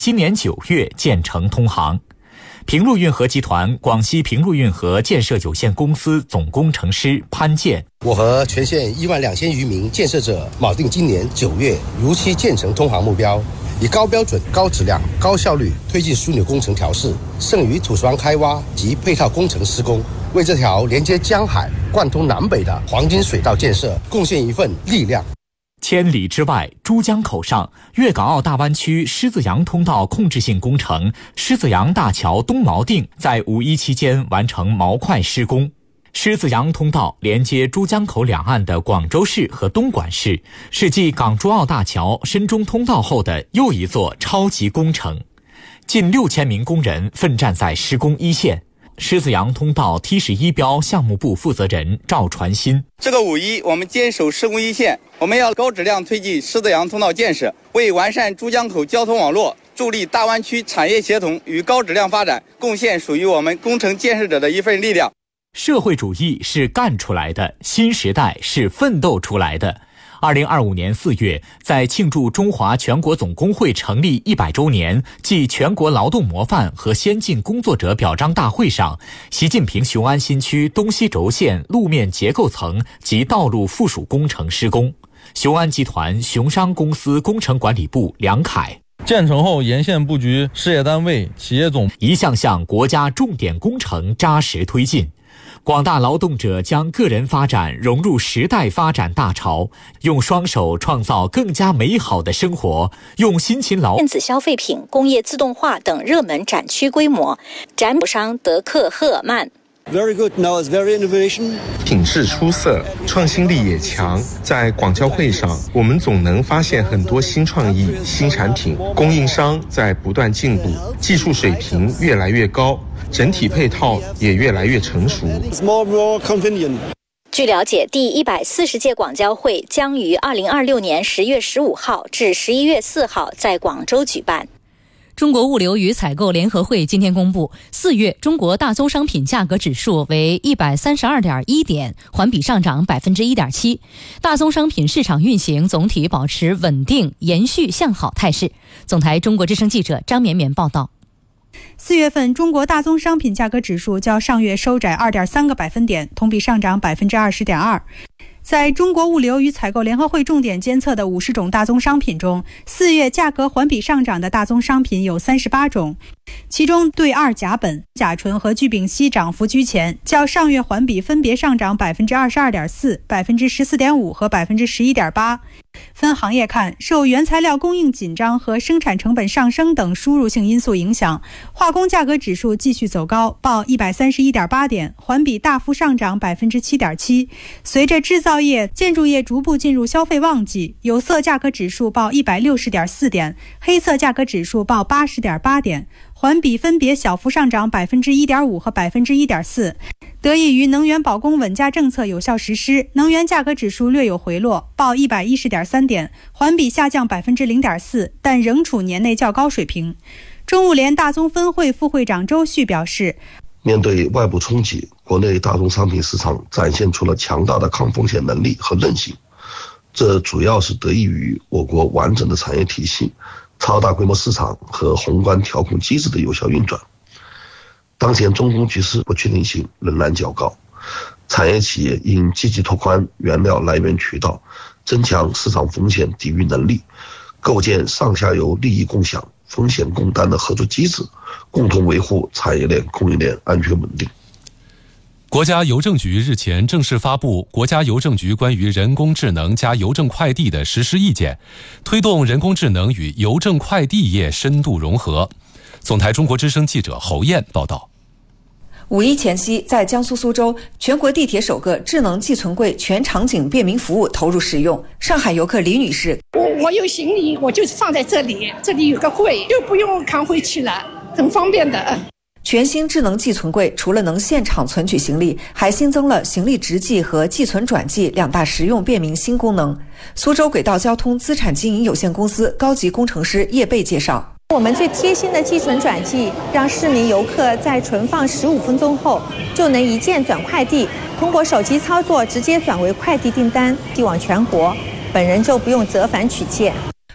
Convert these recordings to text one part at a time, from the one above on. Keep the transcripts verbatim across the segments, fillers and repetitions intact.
今年九月建成通航。平陆运河集团广西平陆运河建设有限公司总工程师潘建： 我和全县一万两千余名建设者锚定今年九月如期建成通航目标，以高标准、高质量、高效率推进枢纽工程调试，剩余土石湾开挖及配套工程施工，为这条连接江海、贯通南北的黄金水道建设贡献一份力量。 千里之外，珠江口上，粤港澳大湾区狮子洋通道控制性工程狮子洋大桥东锚定在五一期间完成锚块施工。狮子洋通道连接珠江口两岸的广州市和东莞市，是继港珠澳大桥深中通道后的又一座超级工程。近六千名工人奋战在施工一线。狮子洋通道T 十一标项目部负责人赵传新： 这个五一我们坚守施工一线，我们要高质量推进狮子洋通道建设，为完善珠江口交通网络，助力大湾区产业协同与高质量发展，贡献属于我们工程建设者的一份力量。 社会主义是干出来的，新时代是奋斗出来的。二零二五年四月，在庆祝中华全国总工会成立一百周年暨全国劳动模范和先进工作者表彰大会上，习近平雄安新区东西轴线路面结构层及道路附属工程施工。雄安集团雄商公司工程管理部梁凯： 建成后，沿线布局事业单位、企业总， 一项项国家重点工程扎实推进。广大劳动者将个人发展融入时代发展大潮，用双手创造更加美好的生活，用辛勤劳电子消费品、工业自动化等热门展区规模。展补商德克赫尔曼 Very good. Now it's very innovation. 品质出色，创新力也强。在广交会上，我们总能发现很多新创意、新产品，供应商在不断进步，技术水平越来越高，整体配套也越来越成熟。 It's more and more convenient. 据了解，第一百四十届广交会将于二零二六年十月十五号至十一月四号在广州举办。 中国物流与采购联合会今天公布，四月中国大宗商品价格指数为一百三十二点一点，环比上涨百分之一点七。大宗商品市场运行总体保持稳定，延续向好态势。总台中国之声记者张绵绵报道。 四月份中国大宗商品价格指数较上月收窄 二点三个百分点，同比上涨百分之二十点二。在中国物流与采购联合会重点监测的五十种大宗商品中，四月价格环比上涨的大宗商品有三十八种，其中对二甲苯、甲醇和聚丙烯涨幅居前，较上月环比分别上涨百分之二十二点四、百分之十四点五和百分之十一点八。分行业看，受原材料供应紧张和生产成本上升等输入性因素影响，化工价格指数继续走高，报一百三十一点八点，环比大幅上涨百分之七点七。随着制造业、建筑业逐步进入消费旺季，有色价格指数报一百六十点四点，黑色价格指数报八十点八点，环比分别小幅上涨百分之一点五和百分之一点四。得益于能源保供稳价政策有效实施，能源价格指数略有回落，报一百一十点三点，环比下降百分之零点四，但仍处年内较高水平。中物联大宗分会副会长周旭表示， 面对外部冲击，国内大宗商品市场展现出了强大的抗风险能力和韧性，这主要是得益于我国完整的产业体系、超大规模市场和宏观调控机制的有效运转。当前中东局势不确定性仍然较高，产业企业应积极拓宽原料来源渠道，增强市场风险抵御能力，构建上下游利益共享、风险共担的合作机制，共同维护产业链供应链安全稳定。 国家邮政局日前正式发布国家邮政局关于人工智能加邮政快递的实施意见，推动人工智能与邮政快递业深度融合。总台中国之声记者侯燕报道。 五一前夕，在江苏苏州，全国地铁首个智能寄存柜全场景便民服务投入使用。上海游客李女士： 我我有行李，我就放在这里，这里有个柜，就不用扛回去了，很方便的。 全新智能寄存柜除了能现场存取行李，还新增了行李直寄和寄存转寄两大实用便民新功能。苏州轨道交通资产经营有限公司高级工程师叶贝介绍。 我们最贴心的寄存转寄，让市民游客在存放十五分钟后就能一键转快递，通过手机操作直接转为快递订单，寄往全国，本人就不用折返取件。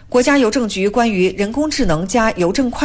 国家邮政局关于人工智能加邮政快